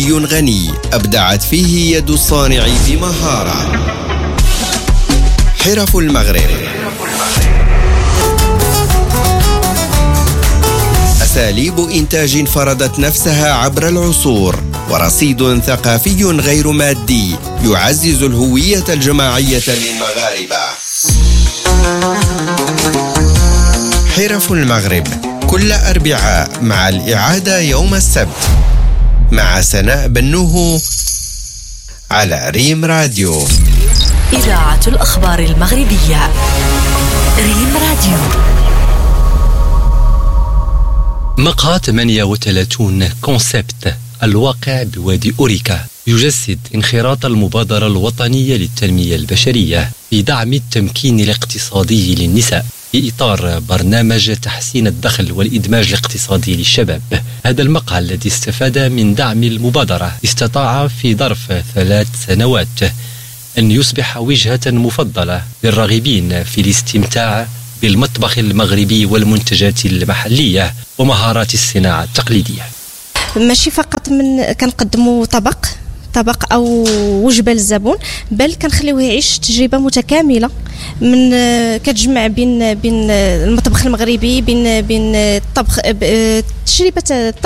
ثقافي غني أبدعت فيه يد الصانع بمهارة. حرف المغرب، أساليب إنتاج فرضت نفسها عبر العصور، ورصيد ثقافي غير مادي يعزز الهوية الجماعية للمغاربة. حرف المغرب كل أربعاء مع الإعادة يوم السبت مع سناء بنوه على ريم راديو. إذاعة الأخبار المغربية ريم راديو. مقهى 38 كونسبت الواقع بوادي أوريكا يجسد انخراط المبادرة الوطنية للتنمية البشرية في دعم التمكين الاقتصادي للنساء في إطار برنامج تحسين الدخل والإدماج الاقتصادي للشباب. هذا المقهى الذي استفاد من دعم المبادرة استطاع في ظرف 3 سنوات أن يصبح وجهة مفضلة للراغبين في الاستمتاع بالمطبخ المغربي والمنتجات المحلية ومهارات الصناعة التقليدية. ماشي فقط من كنقدموا طبق أو وجبة للزبون، بل كنخليوه يعيش تجربة متكاملة من كتجمع بين المطبخ المغربي بين الطبخ، تجربة